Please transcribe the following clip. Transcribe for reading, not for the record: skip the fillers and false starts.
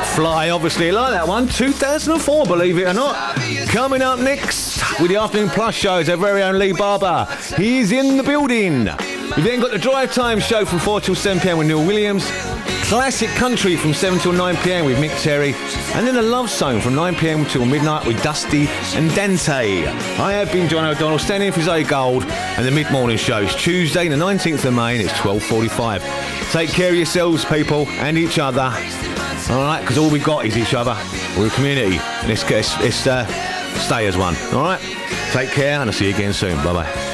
Fly, obviously, like that one. 2004, believe it or not. Coming up next with the Afternoon Plus show is our very own Lee Barber. He's in the building. We've then got the Drive Time show from 4 till 7 p.m. with Neil Williams. Classic Country from 7 till 9 p.m. with Mick Terry. And then the Love Zone from 9 p.m. till midnight with Dusty and Dante. I have been John O'Donnell, standing in for Zoe Gold, and the mid-morning show is Tuesday, the 19th of May, and it's 12:45. Take care of yourselves, people, and each other. All right, because all we've got is each other. We're a community. Let's stay as one. All right? Take care, and I'll see you again soon. Bye-bye.